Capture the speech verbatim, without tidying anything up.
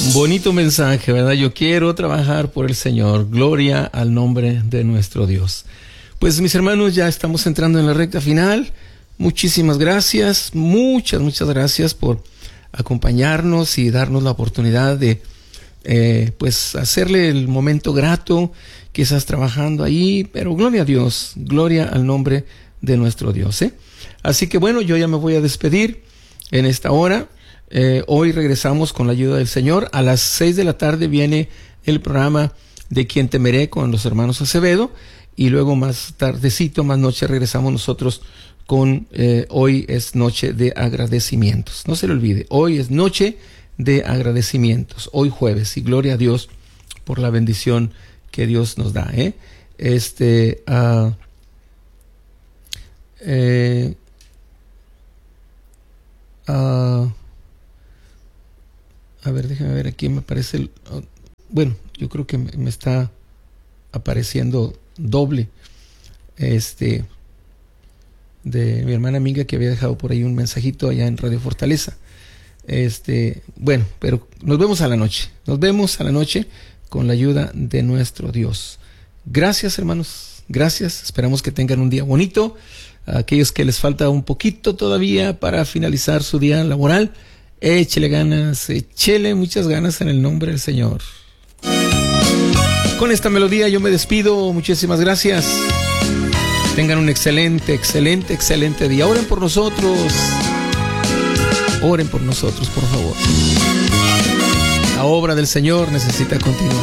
Bonito mensaje, ¿verdad? Yo quiero trabajar por el Señor. Gloria al nombre de nuestro Dios. Pues mis hermanos, ya estamos entrando en la recta final. Muchísimas gracias, muchas, muchas gracias por acompañarnos y darnos la oportunidad de eh, pues hacerle el momento grato, quizás trabajando ahí, pero gloria a Dios, gloria al nombre de nuestro Dios, ¿eh? Así que bueno, yo ya me voy a despedir en esta hora. Eh, hoy regresamos con la ayuda del Señor. A las seis de la tarde viene el programa de Quien Temeré con los hermanos Acevedo, y luego más tardecito, más noche, regresamos nosotros con eh, hoy es noche de agradecimientos. No se le olvide, hoy es noche de agradecimientos, hoy jueves, y gloria a Dios por la bendición que Dios nos da, ¿eh? Este, uh, eh, uh, a ver, déjame ver, aquí me aparece el, uh, bueno, yo creo que me, me está apareciendo doble, este, de mi hermana amiga que había dejado por ahí un mensajito allá en Radio Fortaleza. Este, bueno, pero nos vemos a la noche, nos vemos a la noche con la ayuda de nuestro Dios. Gracias, hermanos, gracias, esperamos que tengan un día bonito. A aquellos que les falta un poquito todavía para finalizar su día laboral, échele ganas, échele muchas ganas en el nombre del Señor. Con esta melodía yo me despido, muchísimas gracias. Tengan un excelente, excelente, excelente día. Oren por nosotros. Oren por nosotros, por favor. La obra del Señor necesita continuar.